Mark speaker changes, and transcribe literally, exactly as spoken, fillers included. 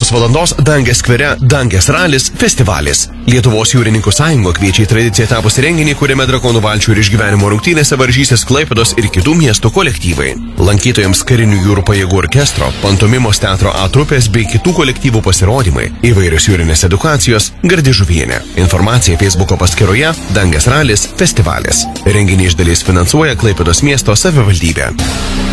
Speaker 1: šešioliktos valandos Dangės skvere Dangės ralis festivalis. Lietuvos jūrininkų sąjungo kviečia į tradiciją tapusi renginį, kuriame drakonų valčių ir išgyvenimo rungtynėse varžysis Klaipėdos ir kitų miestų kolektyvai. Lankytojams karinių jūrų pajėgų orkestro, pantomimos teatro A trupės bei kitų kolektyvų pasirodymai, įvairios jūrinės edukacijos, gardi žuvienė. Informacija Facebooko paskyroje Dangės ralis festivalis. Renginį iš dalies finansuoja Klaipėdos miesto savivaldybė.